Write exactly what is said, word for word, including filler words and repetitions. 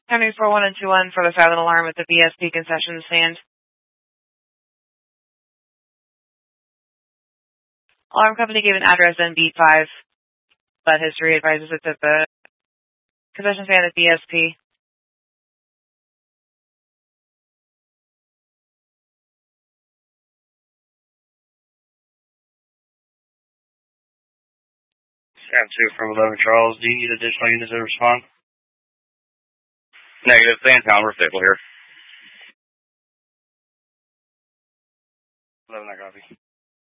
County four one and two one for the silent alarm at the B S P concession stand. Alarm company gave an address in B five, but history advises it's at the concession stand at B S P. Staff two from eleven Charles. Do you need additional units to respond? Negative. Stay in town. We're stable here. eleven, I copy.